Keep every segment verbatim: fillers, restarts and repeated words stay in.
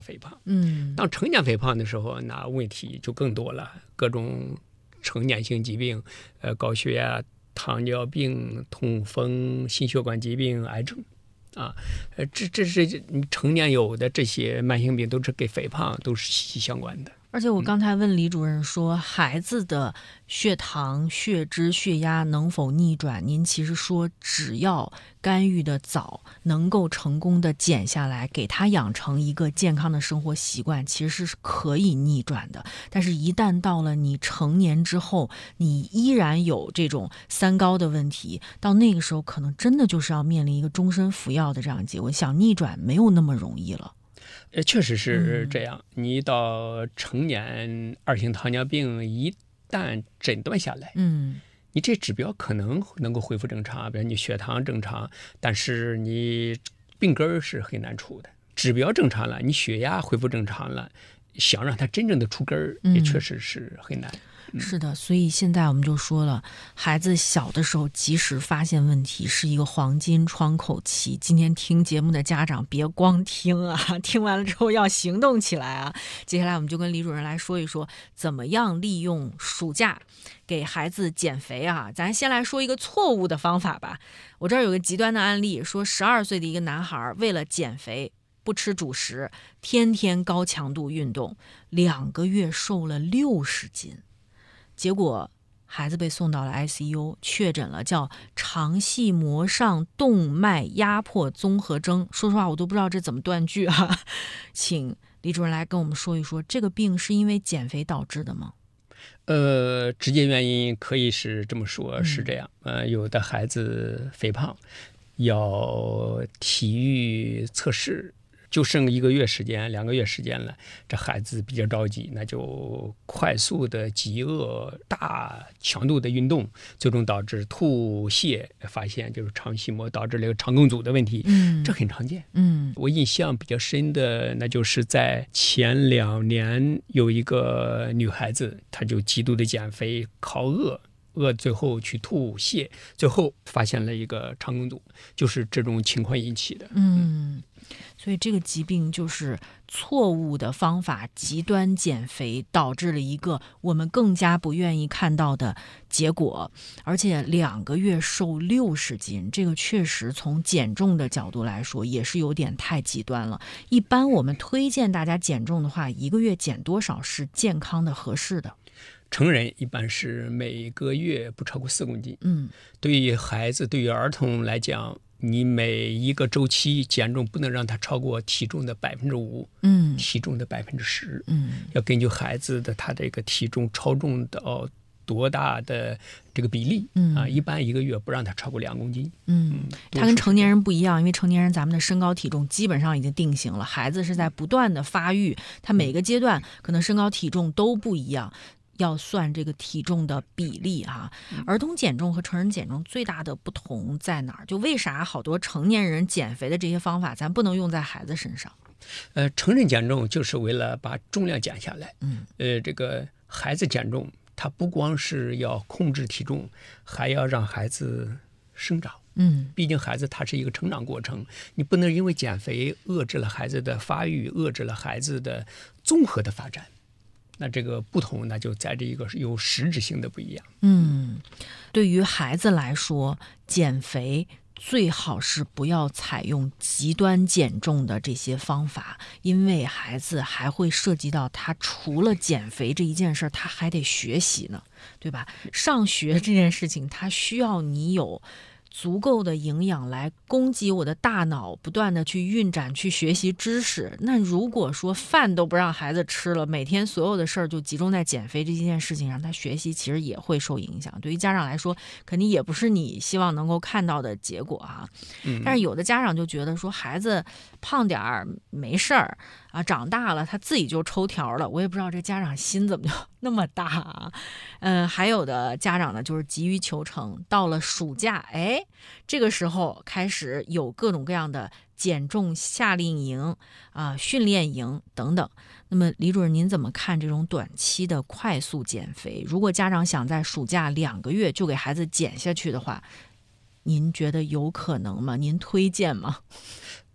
肥胖。 嗯， 当成年肥胖的时候，那问题就更多了，各种成年性疾病，呃，高血压、糖尿病、痛风、心血管疾病、癌症。啊，呃，这这是成年有的这些慢性病，都是跟肥胖都是息息相关的。 而且我刚才问李主任说，嗯、孩子的血糖、血脂、血压能否逆转？您其实说，只要干预的早，能够成功的减下来，给他养成一个健康的生活习惯，其实是可以逆转的。但是，一旦到了你成年之后，你依然有这种三高的问题，到那个时候，可能真的就是要面临一个终身服药的这样的结果，想逆转没有那么容易了。 呃，确实是这样。嗯、你到成年二型糖尿病一旦诊断下来， 嗯， 你这指标可能能够恢复正常，比如你血糖正常，但是你病根是很难除的。指标正常了，你血压恢复正常了，想让它真正的出根儿，也确实是很难。 嗯、是的，所以现在我们就说了，孩子小的时候及时发现问题是一个黄金窗口期。今天听节目的家长别光听啊，听完了之后要行动起来啊。接下来我们就跟李主任来说一说，怎么样利用暑假给孩子减肥啊。咱先来说一个错误的方法吧。我这儿有个极端的案例，说十二岁的一个男孩为了减肥，不吃主食，天天高强度运动，两个月瘦了六十斤。结果孩子被送到了 I C U， 确诊了叫肠系膜上动脉压迫综合征。说实话，我都不知道这怎么断句啊。请李主任来跟我们说一说，这个病是因为减肥导致的吗？ 呃，直接原因可以是这么说，是这样。嗯、呃，有的孩子肥胖，要体育测试。就剩一个月时间、两个月时间了，这孩子比较着急，那就快速的饥饿、大强度的运动，最终导致吐泻，发现就是肠系膜导致了肠梗阻的问题。 嗯， 这很常见。 嗯， 我印象比较深的，那就是在前两年有一个女孩子，她就极度的减肥，靠饿。饿最后去吐泻，最后发现了一个肠梗阻，就是这种情况引起的。 嗯，所以这个疾病就是错误的方法，极端减肥导致了一个我们更加不愿意看到的结果。而且两个月瘦六十斤，这个确实从减重的角度来说也是有点太极端了。一般我们推荐大家减重的话，一个月减多少是健康的、合适的？ 成人一般是每个月不超过四公斤。 嗯， 对于孩子、对于儿童来讲，你每一个周期减重不能让他超过体重的百分之五， 嗯， 体重的百分之十， 嗯， 要根据孩子的他这个体重超重到多大的这个比例， 嗯啊，一般一个月不让他超过两公斤。 嗯，他跟成年人不一样，因为成年人咱们的身高体重基本上已经定型了，孩子是在不断的发育，他每个阶段可能身高体重都不一样。要算这个体重的比例啊，儿童减重和成人减重最大的不同在哪儿？就为啥好多成年人减肥的这些方法，咱不能用在孩子身上？ 呃，成人减重就是为了把重量减下来。 嗯， 呃，这个孩子减重，他不光是要控制体重，还要让孩子生长。 嗯， 毕竟孩子他是一个成长过程，你不能因为减肥遏制了孩子的发育，遏制了孩子的综合的发展。那这个不同，那就在这一个有实质性的不一样。 嗯，对于孩子来说，减肥最好是不要采用极端减重的这些方法，因为孩子还会涉及到他除了减肥这一件事，他还得学习呢，对吧？上学这件事情，他需要你有足够的营养来供给我的大脑，不断的去运展、去学习知识。那如果说饭都不让孩子吃了，每天所有的事儿就集中在减肥这件事情上，他学习其实也会受影响。对于家长来说，肯定也不是你希望能够看到的结果啊。 嗯、 但是有的家长就觉得说，孩子胖点儿没事儿啊，长大了他自己就抽条了。我也不知道这家长心怎么就那么大啊。嗯，还有的家长呢，就是急于求成，到了暑假，哎。这个时候开始有各种各样的减重夏令营啊、训练营等等。那么李主任，您怎么看这种短期的快速减肥？如果家长想在暑假两个月就给孩子减下去的话，您觉得有可能吗？您推荐吗？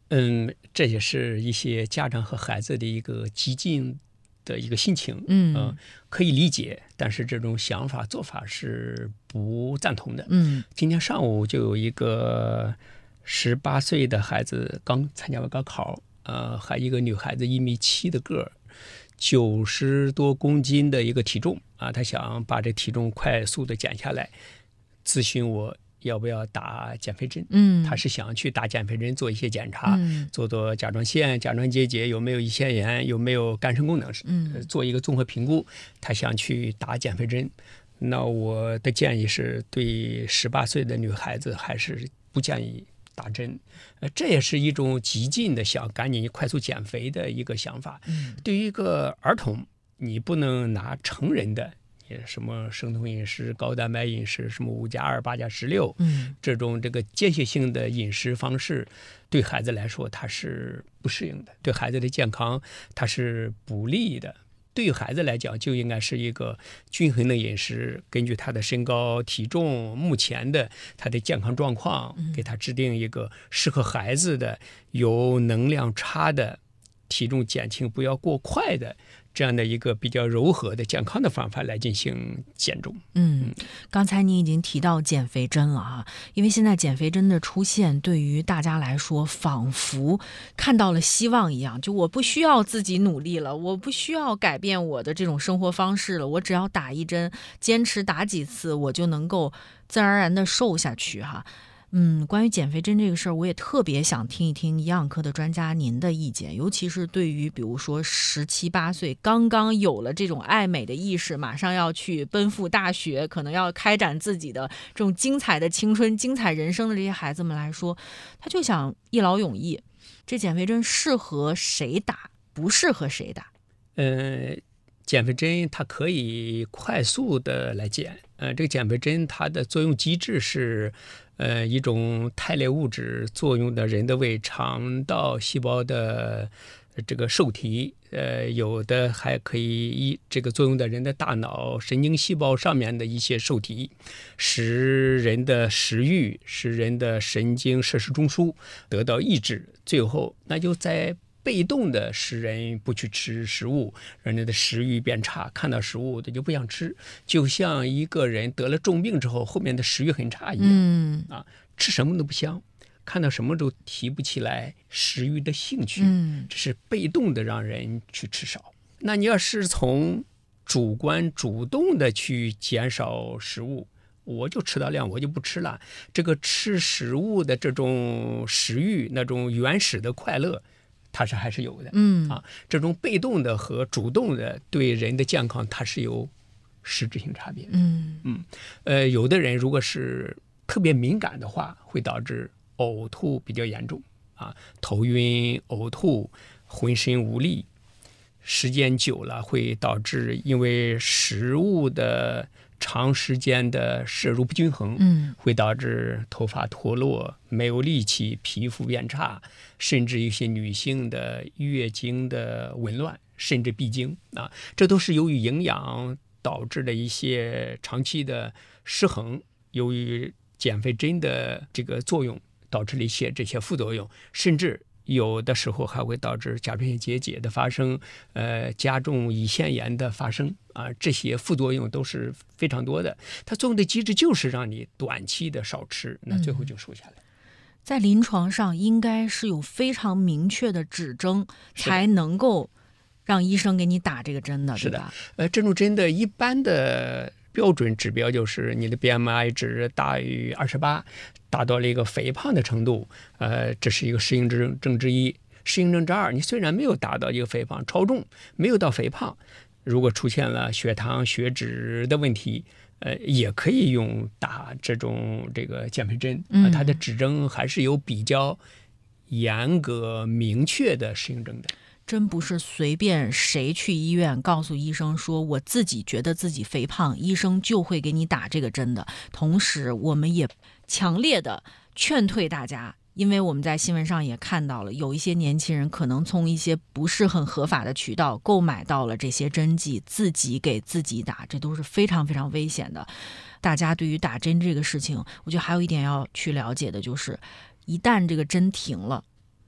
嗯，这也是一些家长和孩子的一个激进的一个心情， 嗯、 呃，可以理解，但是这种想法做法是不赞同的。 嗯， 今天上午就有一个十八岁的孩子刚参加完高考，呃，还一个女孩子一米七的个儿，九十多公斤的一个体重啊，她想把这体重快速的减下来，咨询我要不要打减肥针。 嗯， 他是想去打减肥针做一些检查， 嗯、 做做甲状腺、甲状结节有没有胰腺炎，有没有肝肾功能， 嗯， 做一个综合评估。他想去打减肥针。那我的建议是对十八岁的女孩子还是不建议打针。呃，这也是一种激进的想赶紧快速减肥的一个想法。 嗯， 对于一个儿童，你不能拿成人的什么生酮饮食、高蛋白饮食，什么五加二、八加十六， 嗯， 这种这个间歇性的饮食方式，对孩子来说它是不适应的，对孩子的健康它是不利的。对于孩子来讲，就应该是一个均衡的饮食，根据他的身高、体重、目前的他的健康状况，给他制定一个适合孩子的、有能量差的、体重减轻不要过快的这样的一个比较柔和的健康的方法来进行减重。 嗯，刚才你已经提到减肥针了哈，因为现在减肥针的出现对于大家来说仿佛看到了希望一样，就我不需要自己努力了，我不需要改变我的这种生活方式了，我只要打一针，坚持打几次，我就能够自然而然的瘦下去哈。嗯，关于减肥针这个事儿，我也特别想听一听营养科的专家您的意见，尤其是对于比如说十七八岁刚刚有了这种爱美的意识，马上要去奔赴大学，可能要开展自己的这种精彩的青春、精彩人生的这些孩子们来说，他就想一劳永逸。这减肥针适合谁打，不适合谁打？ 呃，减肥针它可以快速的来减。呃，这个减肥针它的作用机制是，呃，一种肽类物质作用的人的胃肠道细胞的这个受体，呃，有的还可以一这个作用的人的大脑神经细胞上面的一些受体，使人的食欲、使人的神经摄食中枢得到抑制，最后那就在被动的使人不去吃食物，让人的食欲变差，看到食物他就不想吃，就像一个人得了重病之后，后面的食欲很差一样。 嗯啊，吃什么都不香，看到什么都提不起来食欲的兴趣， 嗯， 这是被动的让人去吃少。那你要是从主观主动的去减少食物，我就吃到量，我就不吃了。这个吃食物的这种食欲，那种原始的快乐，它是还是有的。 嗯啊，这种被动的和主动的对人的健康，它是有实质性差别的。 嗯嗯，呃，有的人如果是特别敏感的话，会导致呕吐比较严重啊，头晕、呕吐、浑身无力，时间久了会导致因为食物的长时间的摄入不均衡， 嗯， 会导致头发脱落、没有力气、皮肤变差，甚至一些女性的月经的紊乱，甚至闭经啊，这都是由于营养导致的一些长期的失衡，由于减肥针的这个作用导致了一些这些副作用，甚至有的时候还会导致甲状腺结节的发生，呃，加重胰腺炎的发生啊，这些副作用都是非常多的。它作用的机制就是让你短期的少吃，那最后就瘦下来。 嗯，在临床上应该是有非常明确的指征，才能够让医生给你打这个针的， 是的， 对吧？ 呃，这种针的一般的标准指标就是你的 B M I 值大于二十八，达到了一个肥胖的程度，呃，这是一个适应症症之一。适应症之二，你虽然没有达到一个肥胖，超重没有到肥胖，如果出现了血糖、血脂的问题，呃，也可以用打这种这个减肥针，呃、它的指征还是有比较严格明确的适应症的。 真不是随便谁去医院告诉医生说我自己觉得自己肥胖，医生就会给你打这个针的。同时我们也强烈的劝退大家，因为我们在新闻上也看到了，有一些年轻人可能从一些不是很合法的渠道购买到了这些针剂，自己给自己打，这都是非常非常危险的。大家对于打针这个事情，我觉得还有一点要去了解的就是，一旦这个针停了，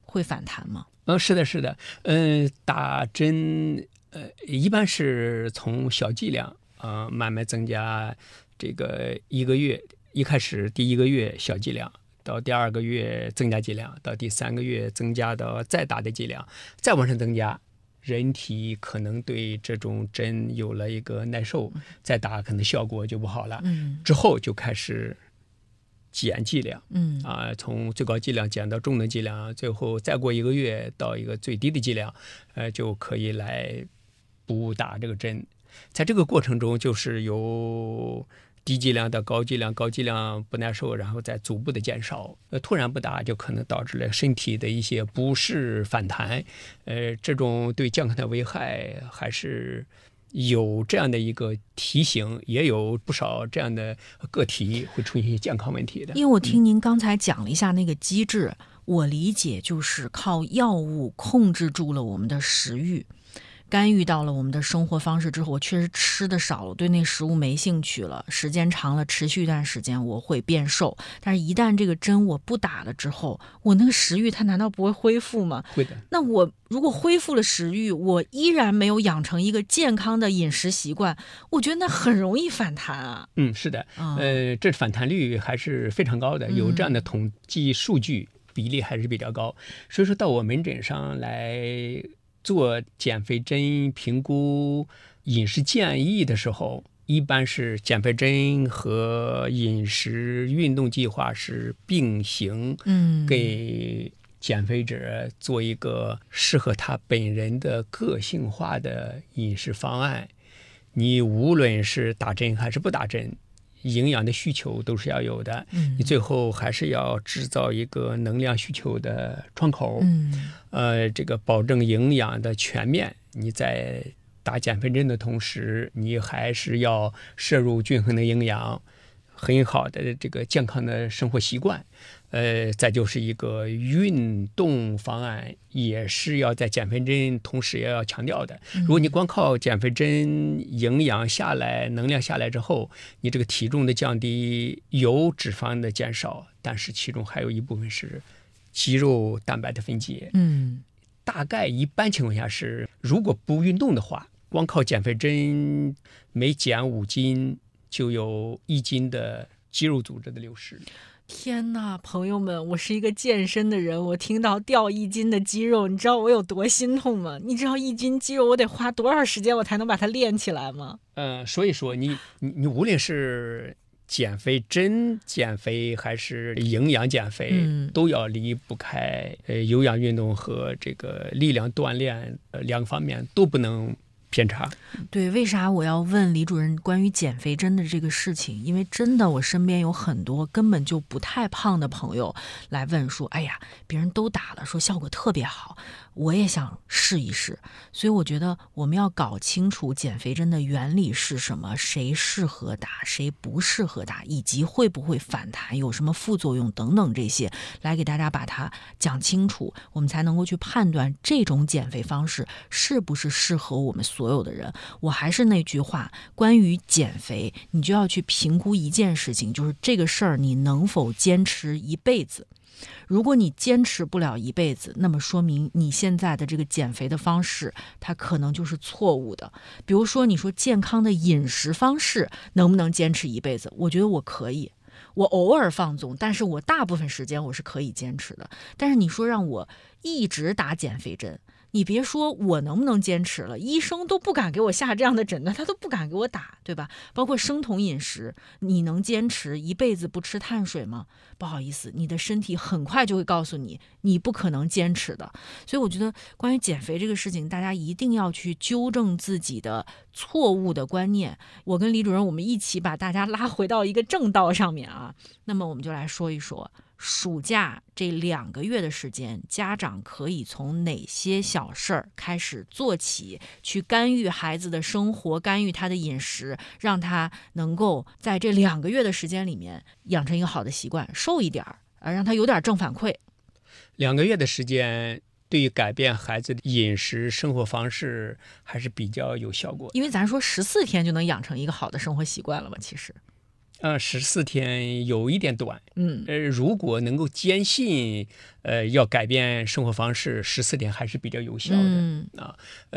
会反弹吗？ 嗯，是的，是的，嗯、呃，打针，呃，一般是从小剂量啊、呃、慢慢增加，这个一个月，一开始第一个月小剂量，到第二个月增加剂量，到第三个月增加到再大的剂量，再往上增加。人体可能对这种针有了一个耐受，再打可能效果就不好了。 嗯， 之后就开始减剂量， 嗯啊，从最高剂量减到中等剂量，最后再过一个月到一个最低的剂量，呃，就可以来补打这个针。在这个过程中，就是由低剂量到高剂量，高剂量不耐受，然后再逐步的减少。呃，突然不打就可能导致了身体的一些不适反弹。呃，这种对健康的危害还是有这样的一个提醒，也有不少这样的个体会出现一些健康问题的。 因为我听您刚才讲了一下那个机制，嗯、我理解就是靠药物控制住了我们的食欲。干预到了我们的生活方式之后，我确实吃的少了，对那食物没兴趣了，时间长了，持续一段时间我会变瘦。但是一旦这个针我不打了之后，我那个食欲它难道不会恢复吗？ 会的。 那我如果恢复了食欲，我依然没有养成一个健康的饮食习惯，我觉得那很容易反弹啊。 嗯，是的， 哦、 呃，这反弹率还是非常高的，有这样的统计数据，比例还是比较高。所以说到我门诊上来做减肥针评估饮食建议的时候，一般是减肥针和饮食运动计划是并行， 嗯， 给减肥者做一个适合他本人的个性化的饮食方案。你无论是打针还是不打针，营养的需求都是要有的， 嗯、 你最后还是要制造一个能量需求的窗口， 嗯、 呃，这个保证营养的全面。你在打减肥针的同时，你还是要摄入均衡的营养，很好的这个健康的生活习惯。呃，再就是一个运动方案，也是要在减肥针同时也要强调的。如果你光靠减肥针营养下来，能量下来之后，你这个体重的降低，有脂肪的减少，但是其中还有一部分是肌肉蛋白的分解。 嗯， 大概一般情况下是，如果不运动的话，光靠减肥针每减五斤就有一斤的肌肉组织的流失。 天哪，朋友们，我是一个健身的人，我听到掉一斤的肌肉，你知道我有多心痛吗？你知道一斤肌肉我得花多少时间我才能把它练起来吗？ 嗯，所以说你你你无论是减肥针减肥还是营养减肥， 嗯、 都要离不开呃有氧运动和这个力量锻炼，呃两个方面都不能偏差。 对，为啥我要问李主任关于减肥针的这个事情？因为真的我身边有很多根本就不太胖的朋友来问说，哎呀，别人都打了，说效果特别好，我也想试一试。所以我觉得我们要搞清楚减肥针的原理是什么，谁适合打，谁不适合打，以及会不会反弹，有什么副作用等等，这些来给大家把它讲清楚，我们才能够去判断这种减肥方式是不是适合我们所有的人。我还是那句话，关于减肥，你就要去评估一件事情，就是这个事儿你能否坚持一辈子。如果你坚持不了一辈子，那么说明你现在的这个减肥的方式它可能就是错误的。比如说你说健康的饮食方式能不能坚持一辈子，我觉得我可以，我偶尔放纵，但是我大部分时间我是可以坚持的。但是你说让我一直打减肥针，你别说我能不能坚持了，医生都不敢给我下这样的诊断，他都不敢给我打，对吧？包括生酮饮食，你能坚持一辈子不吃碳水吗？不好意思，你的身体很快就会告诉你，你不可能坚持的。所以我觉得关于减肥这个事情，大家一定要去纠正自己的错误的观念。我跟李主任我们一起把大家拉回到一个正道上面啊。那么我们就来说一说暑假这两个月的时间，家长可以从哪些小事儿开始做起，去干预孩子的生活，干预他的饮食，让他能够在这两个月的时间里面养成一个好的习惯，瘦一点儿，呃，让他有点正反馈。 两个月的时间对于改变孩子的饮食生活方式还是比较有效果的， 因为咱说十四天就能养成一个好的生活习惯了嘛，其实。 呃，十四天有一点短， 嗯， 呃，如果能够坚信，呃，要改变生活方式，十四天还是比较有效的、 嗯啊。